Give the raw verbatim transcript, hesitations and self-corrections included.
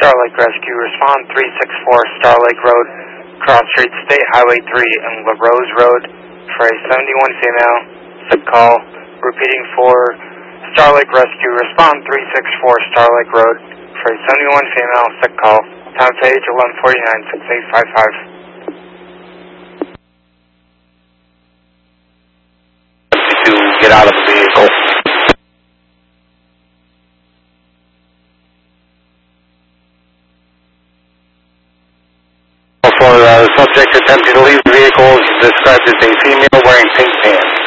Star Lake Rescue, respond three six four Star Lake Road, Cross Street, State Highway three, and LaRose Road for a seventy-one female, sick call. Repeating for Star Lake Rescue, respond three six four Star Lake Road for a seventy-one female, sick call. Time page eleven forty-nine, six eight five five. To get out of the vehicle. For uh, subject attempting to leave the vehicle, described as a female wearing pink pants.